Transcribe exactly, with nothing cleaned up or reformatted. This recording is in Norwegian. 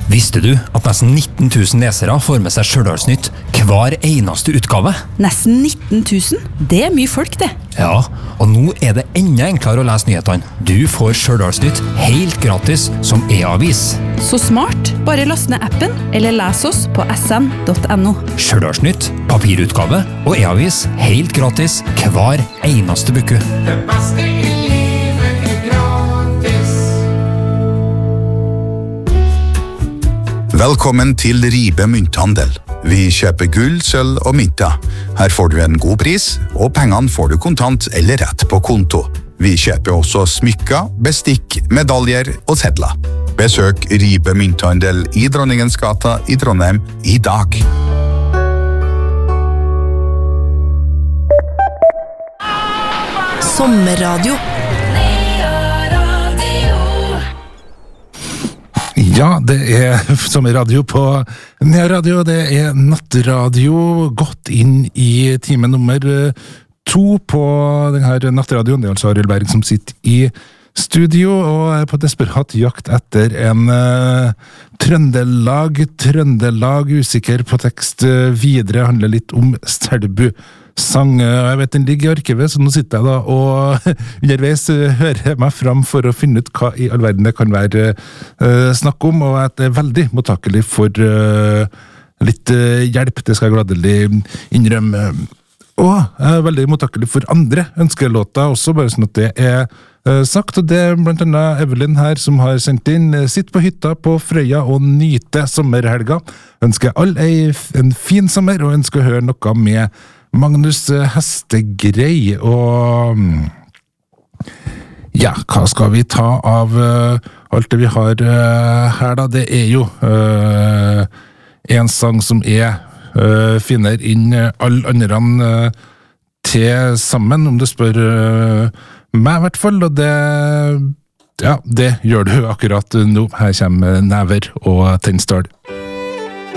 Visste du at nesten nitten tusen lesere får med seg Stjørdalsnytt hver eneste utgave? Nesten nitten tusen? Det er mye folk, det. Ja, og nå er det enda enklere å lese nyhetene. Du får Stjørdalsnytt helt gratis som e-avis. Så smart. Bare last ned appen, eller les oss på s n punktum n o. Stjørdalsnytt, papirutgave og e-avis helt gratis hver eneste uke. Det beste i livet er gratis. Velkommen til Ribe Mynthandel. Vi kjøper gull, sølv og mynter. Her får du en god pris, og pengene får du kontant eller rett på konto. Vi kjøper også smykker, bestikk, medaljer og sedler. Besøk Ribe Mynthandel i Dronningens gata i Trondheim i dag. Sommerradio. Ja, det er sommerradio på Nea Radio, det er nattradio, gått inn i time nummer to på denne nattradioen. Det er altså Arild Berg som sitter i studio og er på desperat jakt etter en uh, Trøndelag, Trøndelag, usikker på tekst uh, videre, handler litt om Selbu. Sang, jeg vet den ligger i arkivet, så nå sitter jeg da og underveis hører meg fram for å finne ut hva i all verden det kan være uh, snakk om, og jeg er veldig mottakelig for uh, litt uh, hjelp, det skal jeg gladelig innrømme. Og jeg er veldig mottakelig for andre ønskelåter også, bare sånn at det er uh, sagt, og det er blant annet Evelyn her som har sendt inn sitt på hytta på Frøya og nyte sommerhelga. Ønsker alle en fin sommer, og ønsker å høre noe med Magnus Hestegrei, og ja, hva skal vi ta av uh, alt det vi har uh, her da? Det er jo uh, en sang som er uh, finner inn uh, alle andre uh, til sammen, om du spør uh, meg i hvert fall, og det, ja, det gjør du akkurat nå. Her kommer Never og Tennstad.